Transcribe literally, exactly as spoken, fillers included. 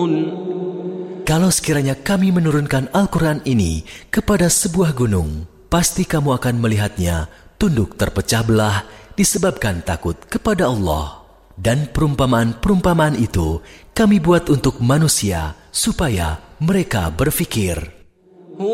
Kalau sekiranya kami menurunkan Al-Quran ini kepada sebuah gunung, pasti kamu akan melihatnya tunduk terpecah belah disebabkan takut kepada Allah. Dan perumpamaan-perumpamaan itu kami buat untuk manusia supaya mereka berfikir.